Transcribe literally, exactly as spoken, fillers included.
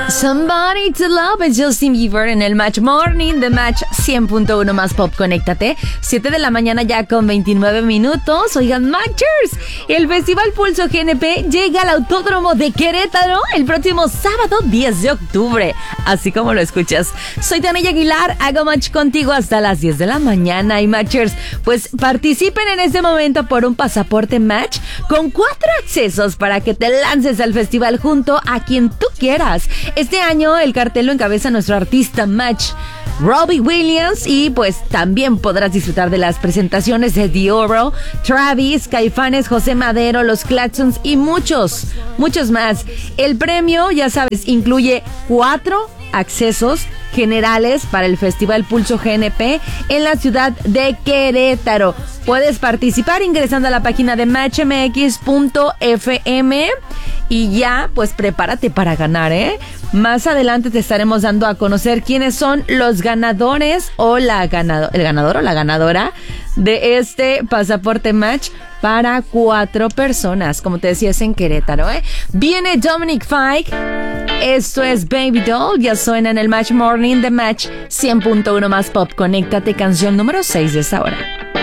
Somebody to Love es Justin Bieber en el Match Morning de Match cien punto uno más Pop. Conéctate, siete de la mañana ya con veintinueve minutos. Oigan, Matchers, el Festival Pulso G N P llega al Autódromo de Querétaro el próximo sábado diez de octubre, así como lo escuchas. Soy Tania Aguilar, hago match contigo hasta las diez de la mañana. Y Matchers, pues participen en este momento por un pasaporte Match con cuatro accesos para que te lances al festival junto a quien tú quieras. Este año el cartel lo encabeza nuestro artista Match, Robbie Williams, y pues también podrás disfrutar de las presentaciones de Dioro, Travis, Caifanes, José Madero, Los Claxons y muchos, muchos más. El premio, ya sabes, incluye cuatro accesos generales para el Festival Pulso G N P en la ciudad de Querétaro. Puedes participar ingresando a la página de match m x punto f m y ya, pues prepárate para ganar, ¿eh? Más adelante te estaremos dando a conocer quiénes son los ganadores o la ganado- el ganador o la ganadora de este pasaporte Match para cuatro personas, como te decía, es en Querétaro, ¿eh? Viene Dominic Fike. Esto es Baby Doll, ya suena en el Match Morning de Match cien punto uno más Pop. Conéctate, canción número seis de esta hora.